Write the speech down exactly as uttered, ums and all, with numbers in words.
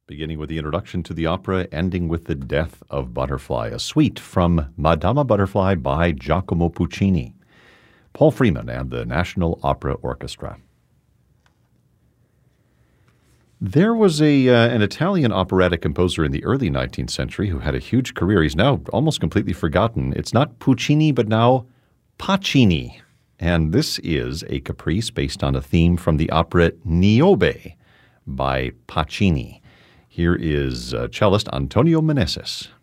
beginning with the introduction to the opera, ending with the death of Butterfly, a suite from Madama Butterfly by Giacomo Puccini. Paul Freeman and the National Opera Orchestra. There was a uh, an Italian operatic composer in the early nineteenth century who had a huge career. He's now almost completely forgotten. It's not Puccini, but now Pacini. And this is a caprice based on a theme from the opera Niobe by Pacini. Here is uh, cellist Antonio Meneses.